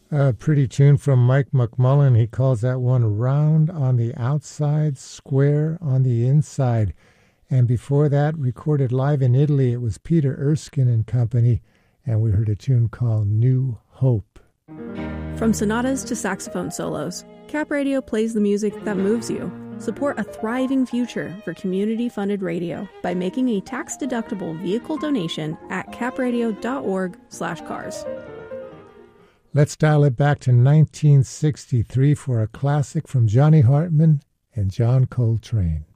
A pretty tune from Mike McMullen. He calls that one Round on the Outside, Square on the Inside. And before that, recorded live in Italy, it was Peter Erskine and Company, and we heard a tune called New Hope. From sonatas to saxophone solos, Cap Radio plays the music that moves you. Support a thriving future for community-funded radio by making a tax-deductible vehicle donation at capradio.org/cars. Let's dial it back to 1963 for a classic from Johnny Hartman and John Coltrane.